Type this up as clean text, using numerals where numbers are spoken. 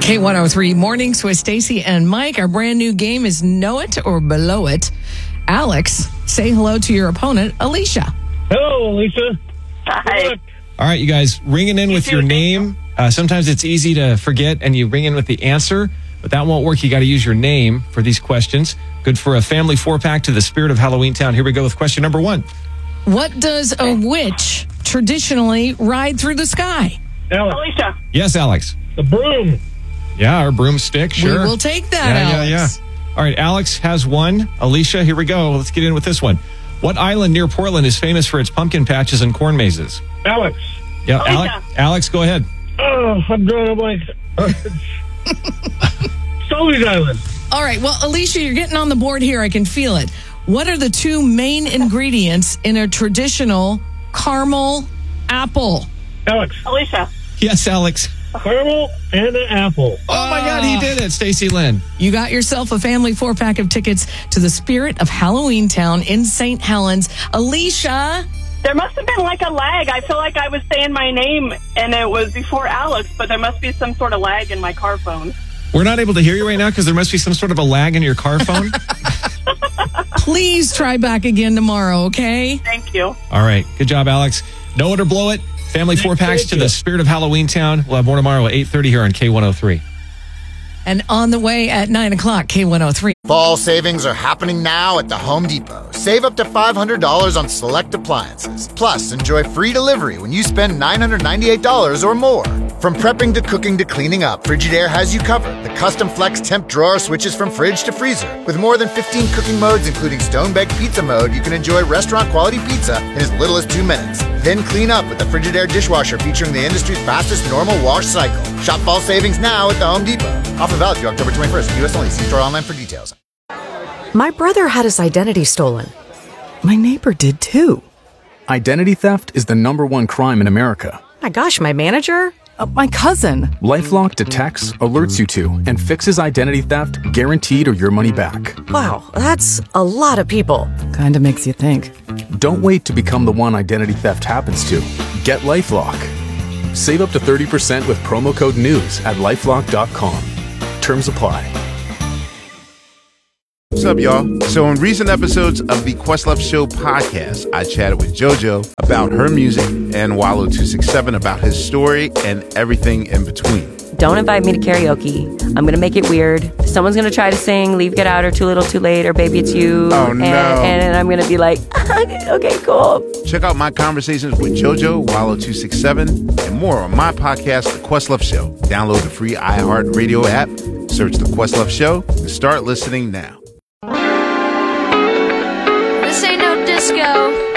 K103 Mornings with Stacy and Mike. Our brand new game is Know It or Below It. Alex, say hello to your opponent, Alicia. Hello, Alicia. Hi. All right, you guys, ringing in with your name. Sometimes it's easy to forget and you ring in with the answer, but that won't work. You got to use your name for these questions. Good for a family 4-pack to the spirit of Halloween Town. Here we go with question number 1. What does a witch traditionally ride through the sky? Alex. Alicia. Yes, Alex. The broom. Yeah, or broomstick, sure. We will take that, Alex. Yeah. All right, Alex has one. Alicia, here we go. Let's get in with this one. What island near Portland is famous for its pumpkin patches and corn mazes? Alex. Yeah, Alex, go ahead. Oh, I'm drawing a blank. Sully's Island. All right, well, Alicia, you're getting on the board here. I can feel it. What are the 2 main ingredients in a traditional caramel apple? Alex. Alicia. Yes, Alex. Caramel and an apple. Oh, my God, he did it, Stacy Lynn. You got yourself a family 4-pack of tickets to the Spirit of Halloween Town in St. Helens. Alicia. There must have been like a lag. I feel like I was saying my name and it was before Alex, but there must be some sort of lag in my car phone. We're not able to hear you right now because there must be some sort of a lag in your car phone. Please try back again tomorrow, okay? Thank you. All right. Good job, Alex. Know it or blow it. Family 4-packs to the Spirit of Halloween Town. We'll have more tomorrow at 8:30 here on K103. And on the way at 9 o'clock, K103. Fall savings are happening now at the Home Depot. Save up to $500 on select appliances. Plus, enjoy free delivery when you spend $998 or more. From prepping to cooking to cleaning up, Frigidaire has you covered. The custom flex temp drawer switches from fridge to freezer. With more than 15 cooking modes, including stone-baked pizza mode, you can enjoy restaurant-quality pizza in as little as 2 minutes. Then clean up with the Frigidaire dishwasher featuring the industry's fastest normal wash cycle. Shop fall savings now at the Home Depot. Offer valid through October 21st. U.S. only. See store online for details. My brother had his identity stolen. My neighbor did too. Identity theft is the #1 crime in America. My gosh, my manager? My cousin. LifeLock detects, alerts you to, and fixes identity theft guaranteed or your money back. Wow, that's a lot of people. Kinda makes you think. Don't wait to become the one identity theft happens to. Get LifeLock. Save up to 30% with promo code NEWS at LifeLock.com. Terms apply. What's up, y'all? So in recent episodes of the Questlove Show podcast, I chatted with JoJo about her music and Wallow267 about his story and everything in between. Don't invite me to karaoke. I'm going to make it weird. Someone's going to try to sing Leave, Get Out, or Too Little, Too Late, or Baby It's You. Oh, no. And I'm going to be like, okay, cool. Check out my conversations with JoJo, Wallow267, and more on my podcast, The Questlove Show. Download the free iHeartRadio app, search The Questlove Show, and start listening now. This ain't no disco.